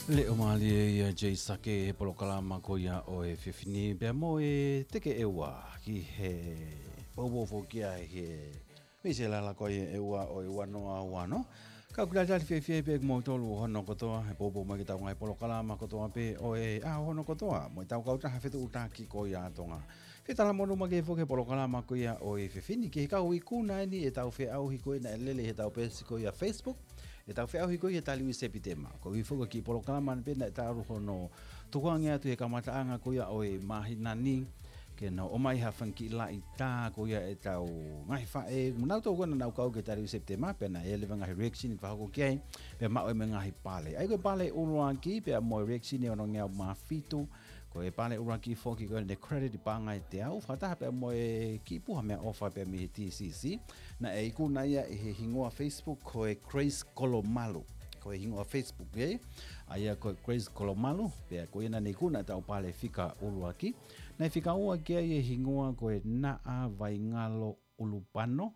Le o mali ia Jay Sake he polokalama ko ia o e whiwhini pia mo e teke ewa ki he bobo kia he mese lala ko e ewa o e wanoa wano. Ka kula tali whiwhi pe mo tolu hono kotoa he bobo mai ki tau ngai polokalama kotoa pe o e hono kotoa mo tau kauta hawhetu utaki ko ia tonga. Whitala mono ma ke whoke polokalama ko ia o e whiwhini ki he kau i kuna ni e tau whi au hiko ina e lele he tau pesi ko ia Facebook. E tau whea hiko i e tali ui sepitema. Ko i whuka ki polokalama ni pena e taru hono tukuangi atu he kamataanga ko ia o e mahinani ke no o mai hawhan ki la i tā ko ia e tau ngai whae. Munau tau kona nau kau ke tali ui sepitema pena e lewa ngahi reaction i whahoko kiai pe mao e me ngahi pale. Ai koe pale uruanki pe a moe reaction i ono ngau mafitu ko e pale uruanki whoki koe ne credit i pāngai te au. Whataha pe a moe ki puha mea ofa pe a mihi TCC. Na e iku na ia e he hingoa Facebook ko e Grace Kolomalu. Ko e hingoa Facebook e. Aia ko e Grace Kolomalu. Pea ko ina ne kuna tau pale fika uruaki. Na e fika uruaki e hingoa ko e Naa Vaingalo Ulupano.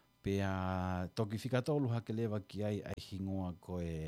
Pea toki fika tolu hake lewa ki ai hingoa ko e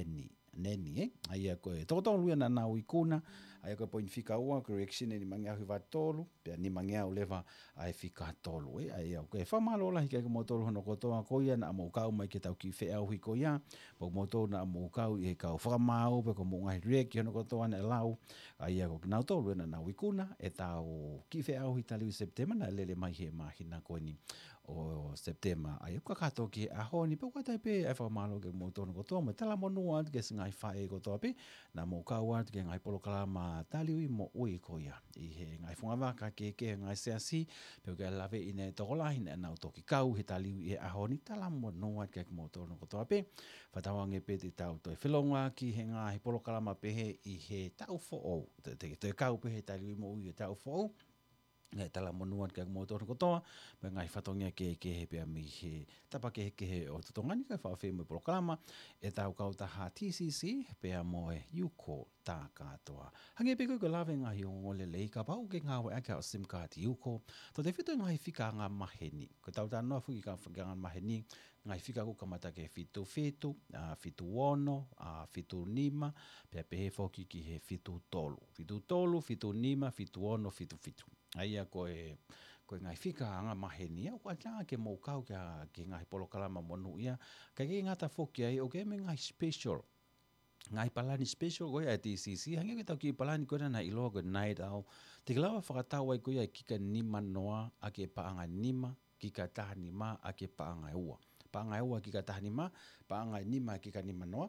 Neni aia ko e tokotolu ia na nau ikuna aia ko point fika ua correction ni mangi au hiva tolu pea ni mangi au lewa ai fika tolu aia ko e whamalo la hika ko motolu hono kotoa ko ia na amokau mai ke tau ki whea au hiko ia po motolu na amokau i he kau whakamau pe ko mo ngai reki hono kotoa na lau aia ko nau tolu ia na nau ikuna e tau ki whea au hitali u September na lele mai he mahina ko ni o September ai ko kato ki a honi pe ko tai pe ai whamalo ke motolu kotoa mo tala monua ke singa ai whae ko toa pe na mo kaua ke ngai polokalama taliui mo ui ko ia i he ngai whungawaka ke ngai seasi pe ke lave ine tokolahi na nau toki kau he taliui e ahoni tala mo noa ke mo tono ko toa pe whatawange pe te tau toi whilonga ki he ngai polokalama pe he i he tau fo te kau pe he taliui mo ui e tau fo ngai tala monuan ke mo tono kotoa pe ngai whatongia ke he pe mi he tapa ke he o tutongani ka whawhi mo polokalama e tau kautaha TCC pe a moe Yuko tā katoa. Hange pe ko lawe ngahi o ngole lei ka pau ke ngawe ake o SIM card Yuko to te whito ngahi whika ngā maheni ko tau tā noa whuki ka whika ngā maheni ngai whika ko kamata ke whitu whitu ono whitu nima pe a pe he whoki ki he whitu tolu whitu nima whitu ono whitu aia ko ngai whika anga maheni o ka ke mo kau ke ngai polokalama monu ia ka ke ngata whoki ai o ke me ngai special ngai palani special ko ia TCC hange ke tau ki palani ko na iloa ko night au te lawa whakatau ai ko ia kika nima noa ake paanga nima kika tahani ma ake paanga ua kika tahani ma paanga nima kika nima noa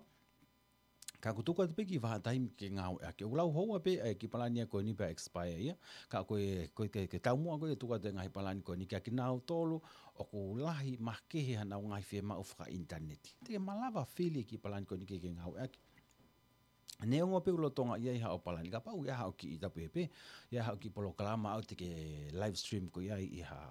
ka kutuka te peki vaha taimi ke ngau ake ulau hoa pe ki palani ko ni pa expire ia ka ko ke tau mua ko tuka te ngai palani ko ni ka ki nau tolu o ko lahi mahkehe hana ngai fe ma ufka internet te malava fili ki palani ko ni ke ngau ake ne ngo pe ulo tonga ia ha o palani ka pau ia ha ki ta pepe ia ha ki polokalama au te ke live stream ko ia i ha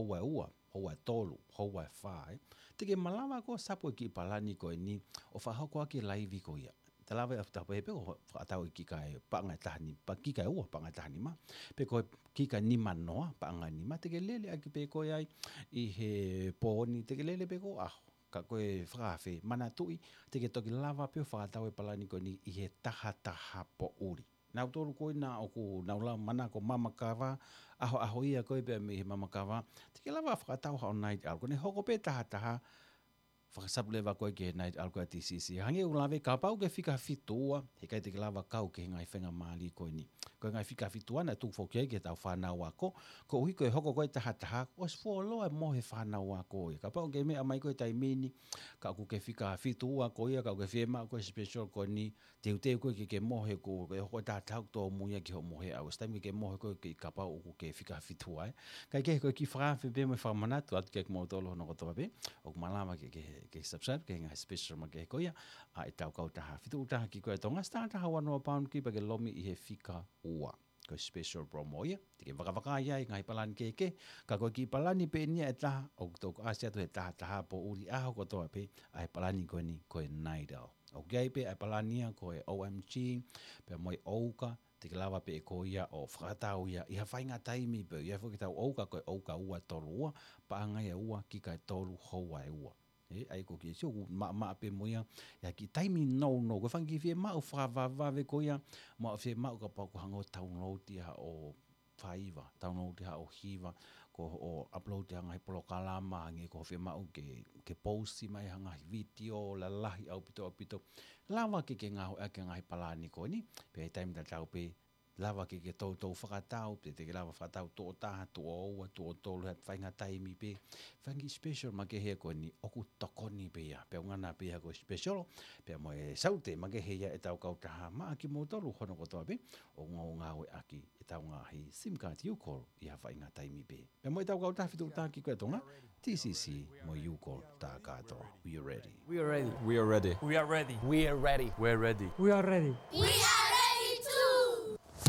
hoa tolu hoa fa te ke malava ko sapo ki palani ko ni o fa ko ki live ko ia te lawa afta pepe o atau ki kai panga tahani pa ki kai ua panga tahani ma pe ko ki ka ni manoa panga ni ma te ke lele aki pe ko ai i he poni te ke lele pe ko ka ko e frafe mana tui te ke toki lava pe fa atau e palani ko ni i he taha po uri na tolu ko na o ko na la mana ko mama kava aho ia ko pe me mama kava te ke lava fa atau ha night al ko ne hoko pe taha whakasapu lewa koe ke night alko a TCC. Hange u lawe ka pau ke whika whitua, he kai te ke lawa kau ke ngai whenga maali koe ni. Koe ngai whika whitua na tū whokia ke tau whanau ako, ko uhi koe hoko koe taha, o sfo loa mo he whanau ako. Ka pau ke mea mai koe tai mini, ka ku ke whika whitua ko ia, ka ku ke whiema koe special koe ni, te koe ke mohe ko, ke hoko tātau tō muia ki ho mohe au. Staimi ke mohe koe ke ka pau uku ke whika whitua. Kai ke koe ki whawhi pe me whamanatu, atu ke mo tolo hono kotoa pe, o kumalama ke subscribe ke ngai special ma ke koia a tau kau taha fitu taha ki koe tonga stata hawa no pound ki pa ke lomi i he fika ua ko special promo ia te ke waka ia ngai palani ke ka ko ki palani pe ni e taha o to asia to he taha po uri aho ko to pe ai palani ko ni ko naidal o gai pe ai palani ko OMG pe moi ouka te ke lava pe ko ia o whakatau ia i ha whainga taimi pe ia whakatau ouka ko ouka ua tolu ua pa anga ia ua ki kai tolu hoa e ua ai ko ki so ma pe mo ya ki taimi no ko fangi fi ma o fa va ve ko ya ma fe ma ko pa ko hango download dia o faiva download dia o hiva ko o upload dia ngai polo kalama nge ko fe ma o ke post mai hanga video la lahi au pito lava ke nga ke ngai palani ko ni pe time da tau pe lava ke tau whakatau, te lava whakatau tō taha, tō oua, tō tōlu hat whainga taimi pe. Whangi special ma ke hea koe ni oku tokoni pe ia. Pea ngana pe ia koe special, pea mo e saute ma ke hea e tau kautaha ma aki mo tolu hono kotoa pe. O ngau ngawe aki e tau ngā hei SIM card U-Call i ha whainga taimi pe. Pea mo e tau kautaha whitu taha ki koe tonga, TCC mo U-Call tā katoa. We are ready. We are ready. We are ready. We are ready. We are ready. We are ready. We are ready. We are